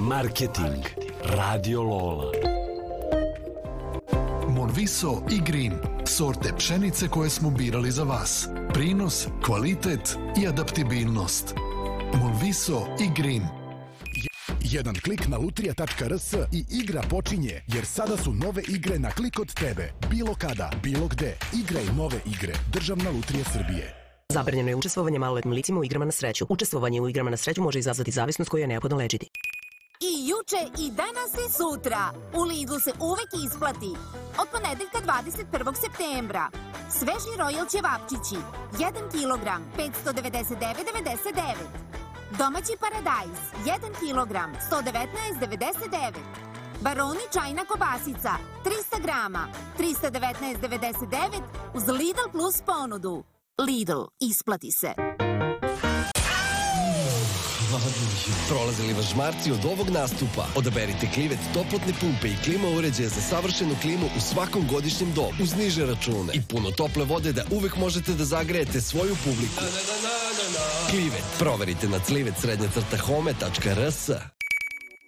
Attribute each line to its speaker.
Speaker 1: Marketing Radio Lola.
Speaker 2: Monviso i Green, sorte pšenice koje smo birali za vas. Prinos, kvalitet i adaptibilnost. Monviso i Green.
Speaker 3: Jedan klik na lutrija.rs i igra počinje, jer sada su nove igre na klik od tebe. Bilo kada, bilo gde. Igraj nove igre. Državna lutrija Srbije.
Speaker 4: Zabranjeno je učestvovanje maloletnim licima u igrama na sreću. Učestvovanje u igrama na sreću može izazvati zavisnost koju je neophodno lečiti.
Speaker 5: I juče, i danas, i sutra. U Lidlu se uvek isplati. Od ponedeljka 21. septembra. Sveži Royal ćevapčići. 1 kilogram, 599,99. Domaći paradajz. 1 kilogram, 119,99. Baroni čajna kobasica. 300 grama, 319,99. Uz Lidl Plus ponudu. Lidl, isplati se.
Speaker 6: Prolazili vas žmarci od ovog nastupa? Odaberite Klivet toplotne pumpe i klima uređaja za savršenu klimu u svakom godišnjem domu uz niže račune i puno tople vode da uvek možete da zagrejete svoju publiku. Klivet. Proverite na clivet_home.rs.